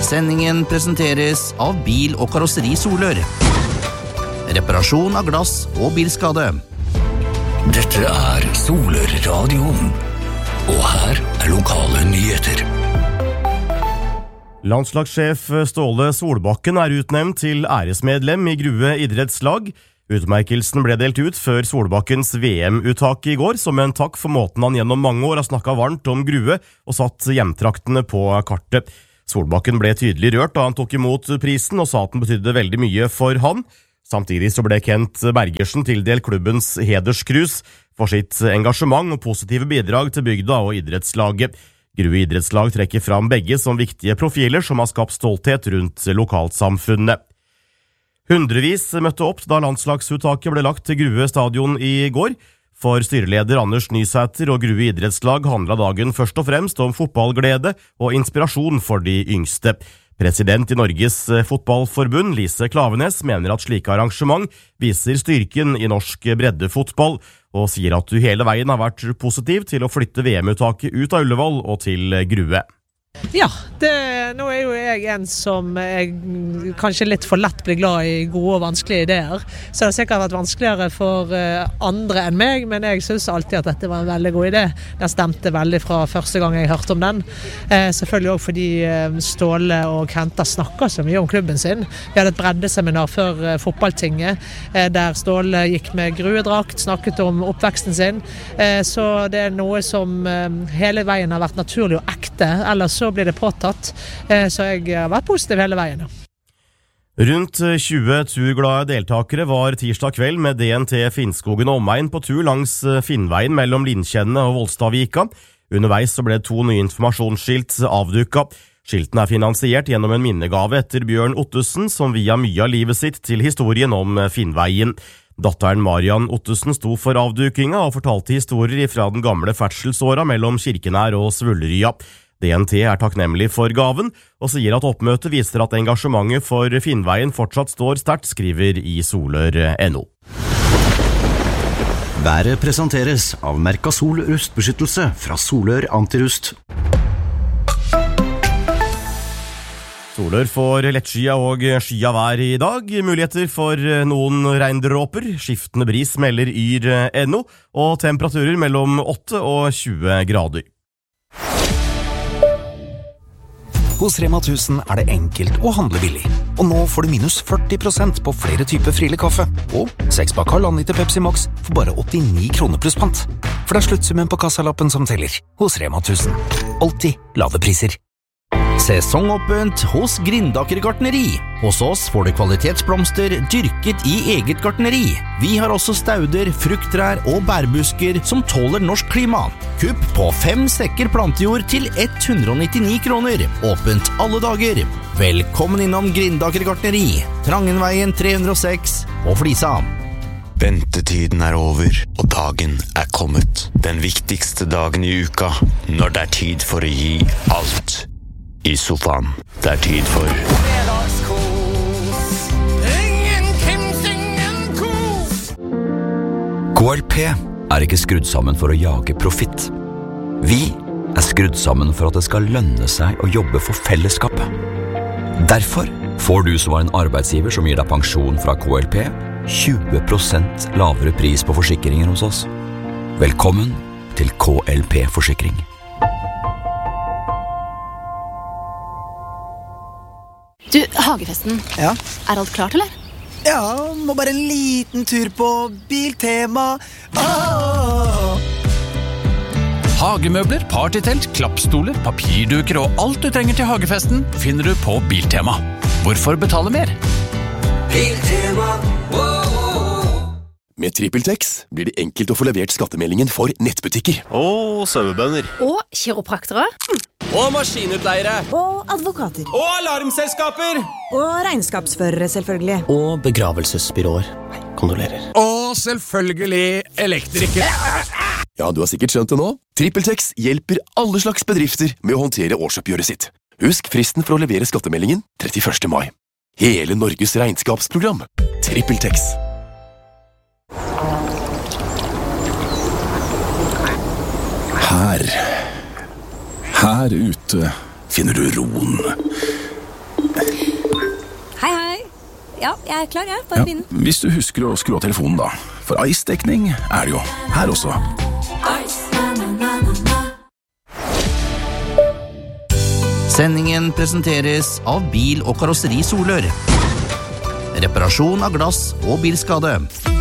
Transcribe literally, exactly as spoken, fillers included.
Sendingen presenteres av Bil- og Karosseri Solør. Reparasjon av glass og bilskade. Dette er Solør-radioen, og her er lokale nyheter. Landslagssjef Ståle Solbakken er utnevnt til æresmedlem i Grue idrettslag. Utmerkelsen ble delt ut før Solbakkens V M-uttak i går, som en takk for måten han gjennom mange år har snakket varmt om Grue og satt hjemtraktene på kartet. Solbakken ble tydelig rørt da han tok imot prisen og sa at den betydde veldig mye for han. Samtidig så ble Kent Bergersen tildelt klubbens hederskrus for sitt engasjement og positive bidrag til bygda og idrettslaget. Grue idrettslag trekker fram begge som viktige profiler som har skapt stolthet rundt lokalsamfunnet. Hundrevis møtte opp da landslagsuttaket ble lagt til Grue stadion i går. For styreleder Anders Nysæter og Grue idrettslag handlet dagen først og fremst om fotballglede og inspirasjon for de yngste. President i Norges fotballforbund, Lise Klavenes, mener at slike arrangement viser styrken i norsk breddefotball, og sier at du hele veien har vært positiv til å flytte V M-uttaket ut av Ullevål og til Grue. Ja, det, nå er jo jeg en som er kanskje litt for lett blir glad i gode og vanskelige ideer, så det har sikkert vært vanskeligere for andre enn meg, men jeg synes alltid at dette var en veldig god idé. Den stemte veldig fra første gang jeg hørte om den. Eh, selvfølgelig også fordi Ståle og Kenta snakker så mye om klubben sin. Vi hadde et breddeseminar før eh, fotballtinget, eh, der Ståle gikk med gruedrakt, snakket om oppveksten sin, eh, så det er noe som eh, hele veien har vært naturlig og ekte, ellers så blir det påtatt, så jeg har vært positiv hele veien. Rundt tjue turglade deltakere var tirsdag kveld med D N T Finnskogen og omegn på tur langs Finnveien mellom Linkjenne og Volstavika. Underveis så ble to nye informasjonsskilt avdukket. Skiltene er finansiert gjennom en minnegave etter Bjørn Ottesen, som via mye av livet sitt til historien om Finnveien. Datteren Marian Ottesen sto for avdukinga og fortalte historier fra den gamle ferdselsåra mellom Kirkenær og Svullerya. D N T er takknemlig for gaven, og sier at oppmøtet viser at engasjementet for Finnveien fortsatt står sterkt, skriver i Solør punktum no. Været presenteres av Mercasol rustbeskyttelse fra Solør Antirust. Solør får lettskia og skya vær i dag. Muligheter for noen regndråper. Skiftende bris melder yr punktum no, og temperaturer mellom åtte og tjue grader. Hos Rema tusen er det enkelt å handle billig. Og nå får du minus førti prosent på flere typer Friele kaffe. Og seks pakk halvannen liter Pepsi Max for bare åttini kroner pluss pant. For det er sluttsummen på kassalappen som teller. Hos Rema tusen. Alltid lave priser. Sesongåpent hos Grindaker gartneri. Hos oss får du kvalitetsblomster dyrket i eget gartneri. Vi har også stauder, frukttrær og bærbusker som tåler norsk klima. Kupp på fem sekker plantejord til hundre og nittini kroner. Åpent alle dager. Velkommen innom Grindaker gartneri. Trangenveien tre hundre og seks på Flisa. Ventetiden er over, og dagen er kommet. Den viktigste dagen i uka, når det er tid for å gi alt. I sofaen. Det er tid for K L P er ikke skrudd sammen for å jage profitt. Vi er skrudd sammen for at det skal lønne seg å jobbe for fellesskapet. Derfor får du som var en arbeidsgiver som gir deg pensjon fra K L P, tjue prosent lavere pris på forsikringer hos oss. Velkommen til K L P-forsikring. Du, hagefesten. Ja? Er alt klart, eller? Ja, må bare en liten tur på Biltema. Åh! Hagemøbler, partytelt, klappstoler, papirduker og alt du trenger til hagefesten finner du på Biltema. Hvorfor betale mer? Biltema. Med TrippelTex blir det enkelt å få levert skattemeldingen for nettbutikker. Og sauebønder. Og kiropraktere. Og maskinutleiere. Og advokater. Og alarmselskaper. Og regnskapsførere, selvfølgelig. Og begravelsesbyråer. Hei, kondolerer. Og selvfølgelig elektrikere. Ja, du har sikkert skjønt det nå. TrippelTex hjelper alle slags bedrifter med å håndtere årsoppgjøret sitt. Husk fristen for å levere skattemeldingen trettiførste mai. Hele Norges regnskapsprogram. TrippelTex. Her, her ute finner du roen. Hei, hei. Ja, jeg er klar, jeg. Bare begynn. Ja, hvis du husker å skru av telefonen da. For ice-dekning er det jo her også. Sendingen presenteres av Bil- og Karosseri Solør. Reparasjon av glass og bilskade.